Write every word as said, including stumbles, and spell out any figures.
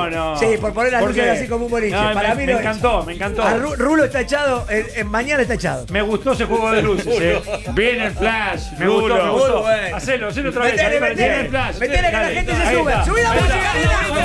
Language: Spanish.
No, no. Sí, por poner las ¿Por luces qué? así como un boliche. No, Para me, mí me no es. encantó, me encantó. A Ru- Rulo está echado, en, en mañana está echado. Me gustó ese juego de luces, eh. Viene el flash. Me gustó, me Muy gustó. bueno. Hacelo, hacelo otra vez. Metele, ahí, metele. viene el flash. Metele que la Dale, gente se ahí sube. está. Subí la Ahí música, está. Rita.